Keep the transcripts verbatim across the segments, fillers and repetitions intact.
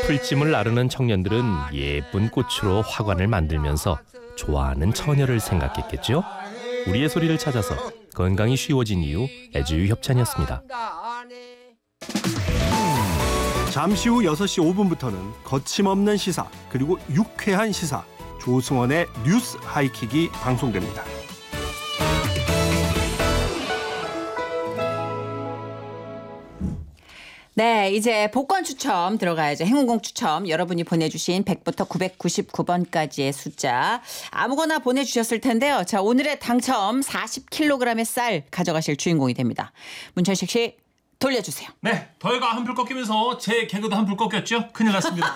풀찜을 나르는 청년들은 예쁜 꽃으로 화관을 만들면서 좋아하는 처녀를 생각했겠죠. 우리의 소리를 찾아서 건강이 쉬워진 이유 애주유 협찬이었습니다. 잠시 후 여섯 시 오 분부터는 거침없는 시사 그리고 유쾌한 시사 조승원의 뉴스 하이킥이 방송됩니다. 네, 이제 복권 추첨 들어가야죠. 행운공 추첨. 여러분이 보내주신 백부터 구백구십구 번까지의 숫자 아무거나 보내주셨을 텐데요. 자, 오늘의 당첨 사십 킬로그램의 쌀 가져가실 주인공이 됩니다. 문천식 씨 돌려주세요. 네, 더위가 한풀 꺾이면서 제 개그도 한풀 꺾였죠? 큰일 났습니다.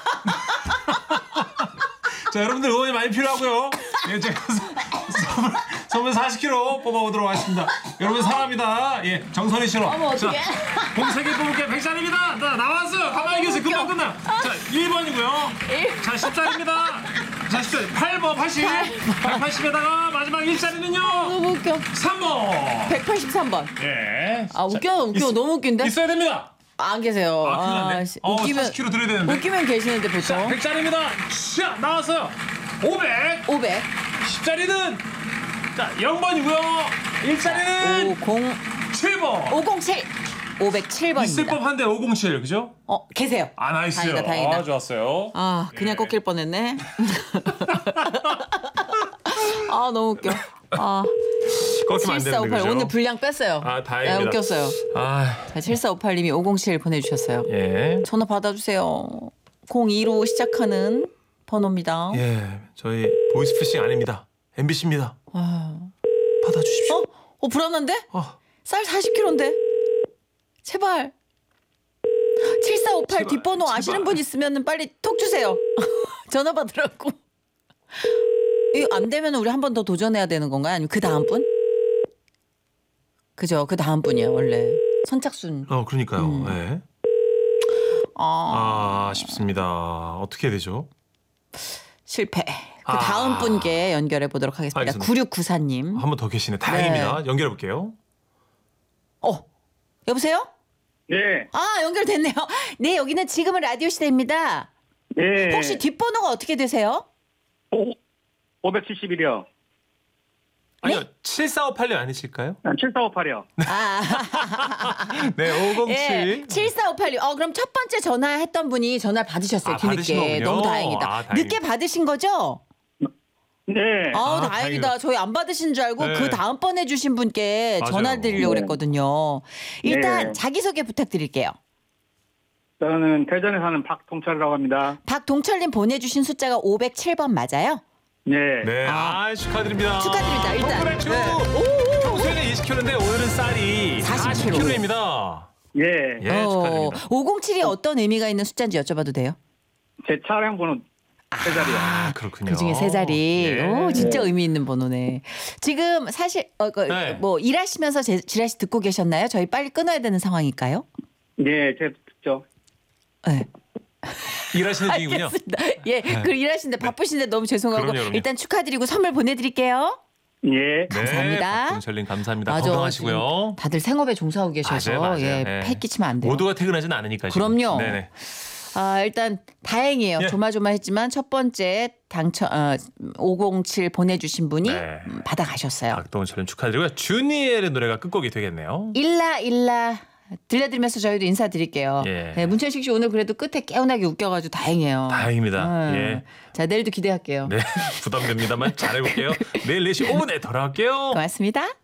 자, 여러분들 응원이 많이 필요하고요. 예, 제가 선물, 선물 사십 킬로그램 뽑아보도록 하겠습니다. 여러분 사랑합니다. 예, 정선희 씨로. 어머, 어떡해. 공 세 개 뽑을게. 백찬입니다. 나 나왔어요. 가만히 계세요. 금방 끝나. 자, 일 번이고요. 자, 십 자리입니다. 자, 십 자리. 팔 번, 팔십. 백팔십에다가 마지막 일 자리는요. 너무 웃겨. 삼 번. 백팔십삼 번. 예. 아, 웃겨, 웃겨. 있, 너무 웃긴데? 있어야 됩니다. 안 계세요. 아, 큰일 났네. 씨, 어, 웃기면, 사십 킬로그램 드려야 되는데. 웃기면 계시는데 보통. 자, 백 자리입니다. 자, 나왔어요. 오백. 오백. 십 자리는 자, 영 번이고요. 일 자리는 오십. 칠 번. 오공칠. 오백칠 번입니다. 있을 법한데 오공칠, 그죠? 어, 계세요. 아, 나이스요. 다행이다, 다행이다. 아, 좋았어요. 아, 그냥 예. 꺾일 뻔했네. 아, 너무 웃겨. 아, 꺾이면 안 되는데, 칠사오팔 그죠? 오늘 분량 뺐어요. 아, 다행이다. 네, 웃겼어요. 아, 자, 칠사오팔 님이 오공칠 보내주셨어요. 예. 전화 받아주세요. 공이로 시작하는 번호입니다. 예, 저희 보이스피싱 아닙니다. 엠비씨입니다. 와. 받아주십시오. 어? 어, 불안한데? 어. 쌀 사십 킬로그램인데? 제발. 칠사오팔 제발, 뒷번호 제발. 아시는 분 있으면 빨리 톡 주세요. 전화 받으라고. 이거 안 되면 우리 한 번 더 도전해야 되는 건가요? 아니면 그 다음 분? 그죠. 그 다음 분이에요. 원래. 선착순. 어, 그러니까요. 음. 예. 아, 아, 아쉽습니다. 어떻게 해야 되죠? 실패. 그 아. 다음 분께 연결해 보도록 하겠습니다. 알겠습니다. 구육구사 님. 한 분 더 계시네. 다행입니다. 연결해 볼게요. 어. 여보세요? 네, 아, 연결됐네요. 네, 여기는 지금은 라디오 시대입니다. 네. 혹시 뒷번호가 어떻게 되세요? 오, 오백칠십일이요. 아니요, 칠사오팔 님 아니실까요? 칠사오팔이요. 아, 네, 오공칠. 예, 칠사오팔 님. 어, 그럼 첫 번째 전화했던 분이 전화를 받으셨어요. 아, 받으신 뒤늦게. 거군요. 너무 다행이다. 아, 다행이다. 늦게 받으신 거죠? 네. 아우, 아, 다행이다. 다행이다. 저희 안 받으신 줄 알고 네. 그 다음번에 주신 분께 맞아요. 전화 드리려고 네. 그랬거든요. 일단 네. 자기소개 부탁드릴게요. 저는 대전에 사는 박동철이라고 합니다. 박동철님 보내주신 숫자가 오백칠 번 맞아요? 네. 네, 아. 아, 축하드립니다. 축하드립니다. 일단. 콩그레츄. 네. 평소에는 이십 킬로그램인데 오늘은 쌀이 사십 사십 킬로그램. 킬로그램입니다. 예. 예, 축하드립니다. 오공칠이 어떤 의미가 있는 숫자인지 여쭤봐도 돼요? 제 차량 번호 세 자리요. 아, 그렇군요. 그 중에 세 자리. 예. 오, 진짜 의미 있는 번호네. 지금 사실 어, 그, 네. 뭐 일하시면서 제 지라시 듣고 계셨나요? 저희 빨리 끊어야 되는 상황일까요? 네, 제 듣죠. 네. 일하시는 중이군요. 알겠습니다. 예, 그 일하시는데 바쁘신데 너무 죄송하고 그럼요, 그럼요. 일단 축하드리고 선물 보내드릴게요. 예. 감사합니다. 네, 박동철님 감사합니다. 맞아, 건강하시고요. 지금 다들 생업에 종사하고 계셔서 맞아요, 맞아요. 예, 예. 패 끼치면 안 돼요. 모두가 퇴근하지는 않으니까. 지금. 그럼요. 네네. 아, 일단 다행이에요. 예. 조마조마했지만 첫 번째 당첨 어, 오공칠 보내주신 분이 네. 음, 받아가셨어요. 박동철님 축하드리고요. 주니엘의 노래가 끝곡이 되겠네요. 일라 일라 들려드리면서 저희도 인사드릴게요. 예. 네, 문천식 씨 오늘 그래도 끝에 개운하게 웃겨가지고 다행이에요. 다행입니다. 음. 예. 자, 내일도 기대할게요. 네, 부담됩니다만 잘해볼게요. 내일 네 시 오 분에 돌아올게요. 고맙습니다.